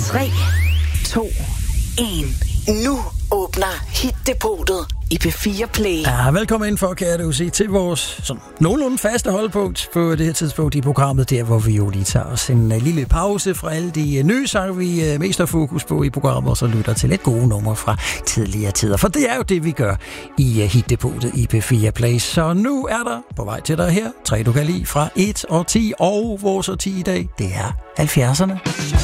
3, 2, 1. Nu åbner Hit-depotet i P4 Play. Ja, velkommen ind for, kan jeg jo sige, til vores sådan, nogenlunde faste holdpunkt på det her tidspunkt i programmet, der hvor vi jo lige tager os en lille pause fra alle de nye sange, vi mest har fokus på i programmet, og så lytter til lidt gode numre fra tidligere tider. For det er jo det, vi gør i Hit-depotet i P4 Play. Så nu er der på vej til dig her 3, du kan lide fra 1 og 10, og vores 10 i dag, det er 70'erne.